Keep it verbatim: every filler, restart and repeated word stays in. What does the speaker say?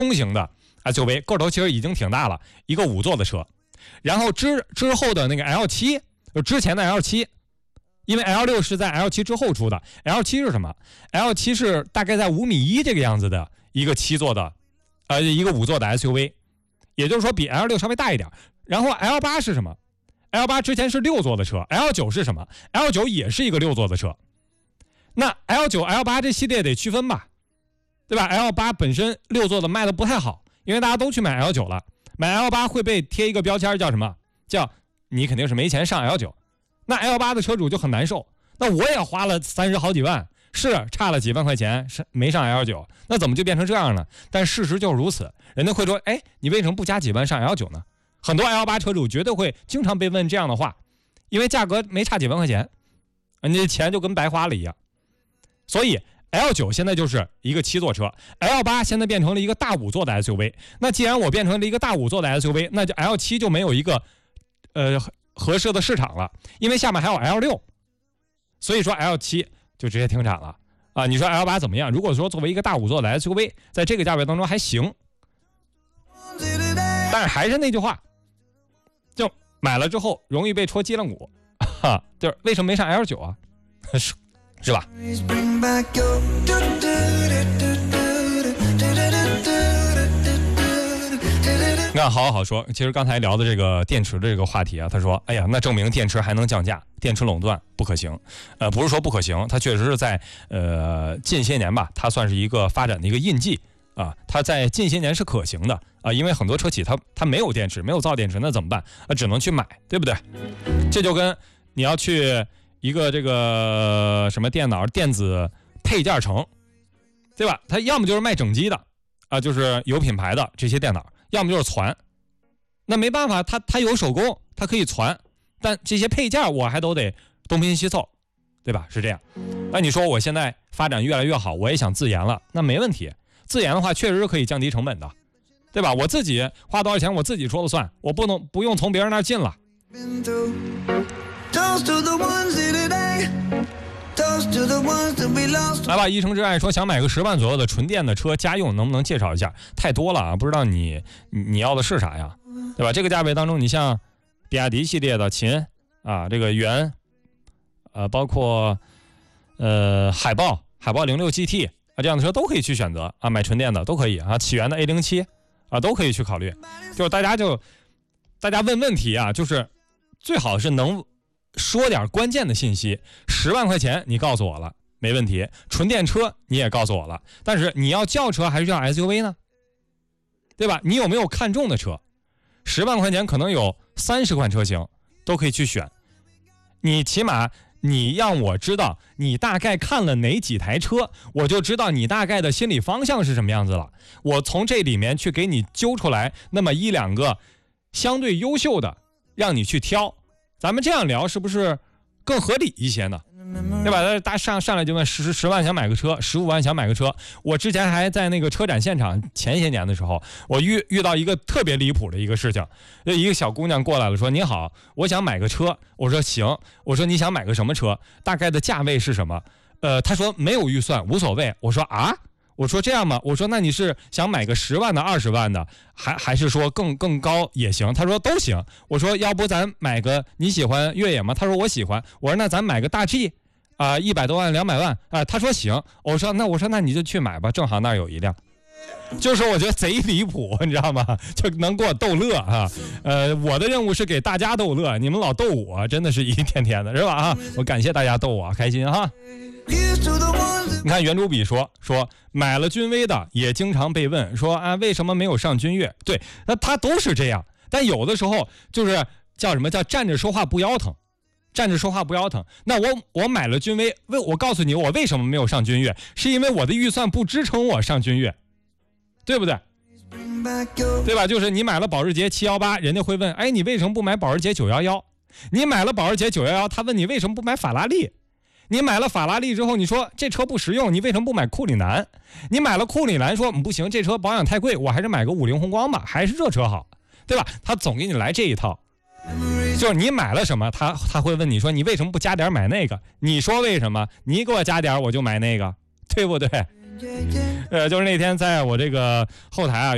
中型的 S U V， 个头其实已经挺大了，一个五座的车。然后之之后的那个 L 七， 就之前的 L 七， 因为 L 六 是在 L 七 之后出的。 L 七 是什么？ L 七 是大概在五米一这个样子的一个七座的呃一个五座的 S U V， 也就是说比 L 六 稍微大一点。然后 L 八 是什么？ L 八 之前是六座的车。 L 九 是什么？ L 九 也是一个六座的车。那 L 九 L 八 这系列得区分吧，对吧？ L 八 本身六座的卖的不太好，因为大家都去买 L 九 了，买 L 八 会被贴一个标签叫什么？叫你肯定是没钱上 L 九。那 L 八 的车主就很难受，那我也花了三十好几万，是差了几万块钱，是没上 L 九，那怎么就变成这样呢？但事实就是如此。人家会说，哎，你为什么不加几万上 L 九呢？很多 L 八 车主绝对会经常被问这样的话，因为价格没差几万块钱，人家钱就跟白花了一样。所以 L 九 现在就是一个七座车， L 八 现在变成了一个大五座的 S U V。 那既然我变成了一个大五座的 S U V， 那就 L 七 就没有一个呃合适的市场了，因为下面还有 L 六， 所以说 L 七 就直接停产了啊！你说 L 八 怎么样？如果说作为一个大五座的 S U V， 在这个价位当中还行，但是还是那句话，就买了之后容易被戳脊梁骨，哈，就是为什么没上 L 九 啊？是是吧？那好好好说，其实刚才聊的这个电池的这个话题啊，他说，哎呀，那证明电池还能降价，电池垄断不可行。呃，不是说不可行，它确实是在呃近些年吧，它算是一个发展的一个印记啊，它在近些年是可行的啊，因为很多车企它它没有电池，没有造电池，那怎么办？啊，只能去买，对不对？这就跟你要去一个这个什么电脑电子配件城，对吧？它要么就是卖整机的啊，就是有品牌的这些电脑。要么就是传，那没办法，它它有手工，它可以传，但这些配件我还都得东拼西凑，对吧？是这样。那你说我现在发展越来越好，我也想自研了，那没问题。自研的话，确实是可以降低成本的，对吧？我自己花多少钱，我自己说了算，我不能不用从别人那儿进了。来吧，一城之爱说想买个十万左右的纯电的车，家用能不能介绍一下？太多了啊，不知道你你要的是啥呀，对吧？这个价位当中，你像比亚迪系列的秦啊，这个元，呃，包括呃海豹、海豹零六 G T 啊这样的车都可以去选择啊，买纯电的都可以啊，起源的 A 零七 啊都可以去考虑。就是大家就大家问问题啊，就是最好是能说点关键的信息。十万块钱你告诉我了没问题，纯电车你也告诉我了，但是你要轿车还是要 S U V 呢？对吧？你有没有看中的车？十万块钱可能有三十款车型都可以去选，你起码你让我知道你大概看了哪几台车，我就知道你大概的心理方向是什么样子了。我从这里面去给你揪出来那么一两个相对优秀的，让你去挑。咱们这样聊是不是更合理一些呢？对吧？大家上上来就问十十万想买个车，十五万想买个车。我之前还在那个车展现场，前些年的时候，我遇遇到一个特别离谱的一个事情，就一个小姑娘过来了，说：“你好，我想买个车。”我说：“行。”我说：“你想买个什么车？大概的价位是什么？”呃，她说：“没有预算，无所谓。”我说：“啊？”我说这样吧，我说那你是想买个十万的、二十万的，还还是说更更高也行？他说都行。我说要不咱买个，你喜欢越野吗？他说我喜欢。我说那咱买个大 G， 啊、呃，一百多万、两百万啊、呃。他说行。我说那我说那你就去买吧，正好那儿有一辆。就是我觉得贼离谱，你知道吗？就能给我逗乐啊！呃，我的任务是给大家逗乐，你们老逗我，真的是一天天的，是吧？啊，我感谢大家逗我，开心哈。你看圆珠笔说说买了君威的也经常被问说啊为什么没有上君越？对，那他都是这样，但有的时候就是叫什么叫站着说话不腰疼，站着说话不腰疼。那我我买了君威，为我告诉你我为什么没有上君越，是因为我的预算不支撑我上君越，对不对？对吧？就是你买了保时捷七一八，人家会问，哎，你为什么不买保时捷九一一？你买了保时捷九一一，他问你为什么不买法拉利？你买了法拉利之后，你说这车不实用，你为什么不买库里南？你买了库里南，说不行，这车保养太贵，我还是买个五菱宏光吧，还是这车好，对吧？他总给你来这一套，就是你买了什么，他他会问你说你为什么不加点买那个？你说为什么？你给我加点我就买那个，对不对？呃，就是那天在我这个后台啊。